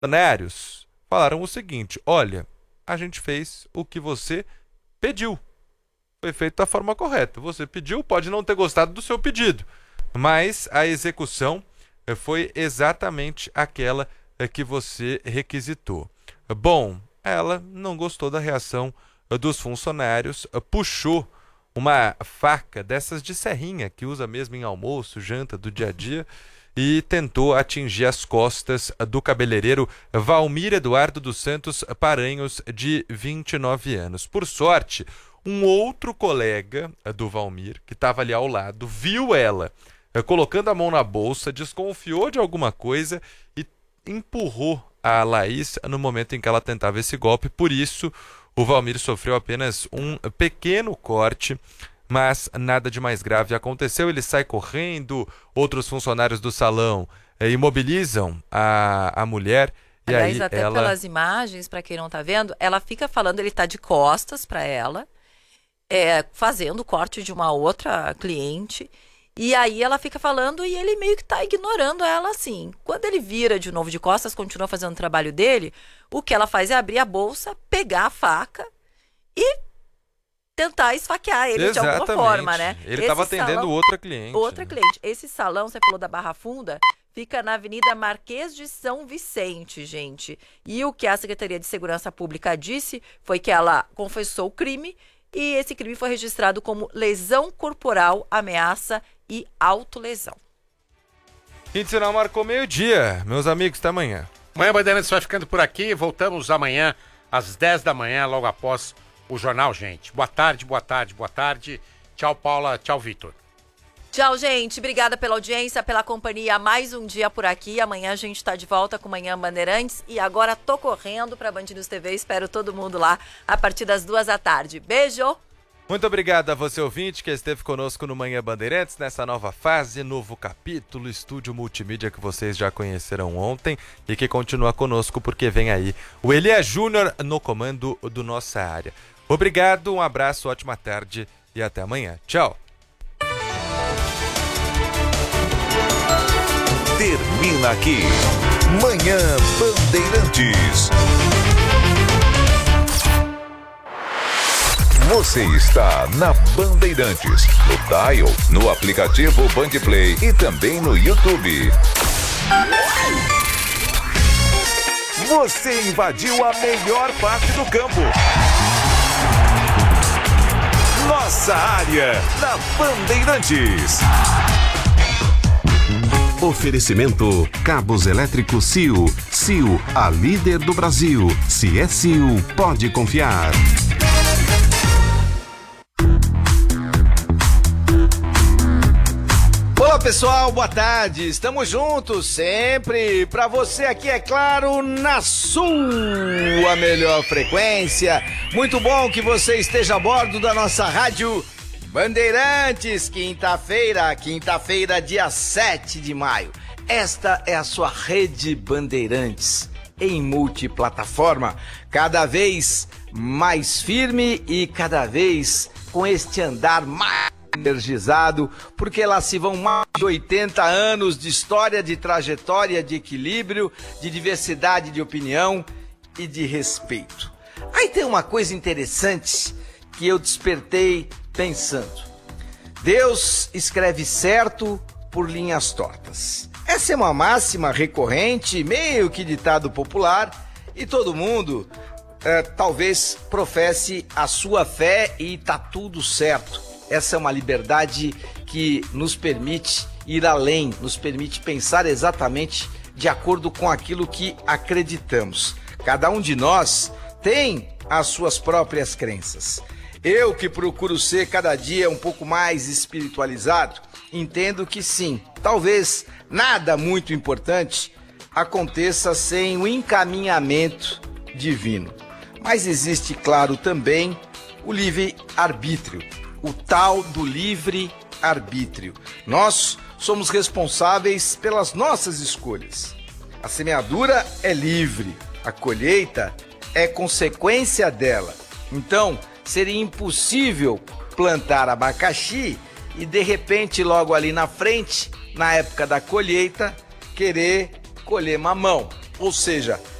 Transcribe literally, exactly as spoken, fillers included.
funcionários falaram o seguinte: olha, a gente fez o que você pediu. Foi feito da forma correta. Você pediu, pode não ter gostado do seu pedido, mas a execução foi exatamente aquela que você requisitou. Bom, ela não gostou da reação dos funcionários, puxou uma faca dessas de serrinha que usa mesmo em almoço, janta do dia a dia, e tentou atingir as costas do cabeleireiro Valmir Eduardo dos Santos Paranhos, de vinte e nove anos. Por sorte, um outro colega do Valmir, que estava ali ao lado, viu ela colocando a mão na bolsa, desconfiou de alguma coisa e empurrou a Laís no momento em que ela tentava esse golpe. Por isso, o Valmir sofreu apenas um pequeno corte, mas nada de mais grave aconteceu. Ele sai correndo, outros funcionários do salão eh, imobilizam a, a mulher. E Aliás, aí até ela... pelas imagens, para quem não tá vendo, ela fica falando, ele tá de costas para ela, é, fazendo o corte de uma outra cliente. E aí ela fica falando e ele meio que tá ignorando ela assim. Quando ele vira de novo de costas, continua fazendo o trabalho dele, o que ela faz é abrir a bolsa, pegar a faca e tentar esfaquear ele. Exatamente. De alguma forma, né? Ele estava atendendo salão, outra cliente. Outra né? cliente. Esse salão, você falou da Barra Funda, fica na Avenida Marquês de São Vicente, gente. E o que a Secretaria de Segurança Pública disse foi que ela confessou o crime e esse crime foi registrado como lesão corporal, ameaça e autolesão. Quinto sinal marcou meio-dia. Meus amigos, até amanhã. Amanhã, Bandeirantes vai ficando por aqui. Voltamos amanhã às dez da manhã, logo após o jornal, gente. Boa tarde, boa tarde, boa tarde. Tchau, Paula. Tchau, Vitor. Tchau, gente. Obrigada pela audiência, pela companhia. Mais um dia por aqui. Amanhã a gente está de volta com Manhã Bandeirantes. E agora tô correndo para Band News T V. Espero todo mundo lá a partir das duas da tarde. Beijo! Muito obrigado a você, ouvinte, que esteve conosco no Manhã Bandeirantes, nessa nova fase, novo capítulo, estúdio multimídia que vocês já conheceram ontem e que continua conosco porque vem aí o Elias Júnior no comando do Nossa Área. Obrigado, um abraço, ótima tarde e até amanhã. Tchau! Termina aqui Manhã Bandeirantes. Você está na Bandeirantes, no Dial, no aplicativo Bandplay e também no YouTube. Você invadiu a melhor parte do campo. Nossa Área, na Bandeirantes. Oferecimento Cabos Elétricos C I U. C I U, a líder do Brasil. Se é C I U, pode confiar. Olá pessoal, boa tarde, estamos juntos sempre, para você aqui é claro, na sua melhor frequência. Muito bom que você esteja a bordo da nossa rádio Bandeirantes, quinta-feira, quinta-feira dia sete de maio. Esta é a sua rede Bandeirantes, em multiplataforma, cada vez mais firme e cada vez com este andar mais energizado, porque lá se vão mais de oitenta anos de história, de trajetória, de equilíbrio, de diversidade de opinião e de respeito. Aí tem uma coisa interessante que eu despertei pensando. Deus escreve certo por linhas tortas. Essa é uma máxima recorrente, meio que ditado popular, e todo mundo eh, talvez professe a sua fé e tá tudo certo. Essa é uma liberdade que nos permite ir além, nos permite pensar exatamente de acordo com aquilo que acreditamos. Cada um de nós tem as suas próprias crenças. Eu, que procuro ser cada dia um pouco mais espiritualizado, entendo que sim, talvez nada muito importante aconteça sem o encaminhamento divino. Mas existe, claro, também o livre-arbítrio. O tal do livre-arbítrio. Nós somos responsáveis pelas nossas escolhas. A semeadura é livre, a colheita é consequência dela. Então, seria impossível plantar abacaxi e, de repente, logo ali na frente, na época da colheita, querer colher mamão. Ou seja,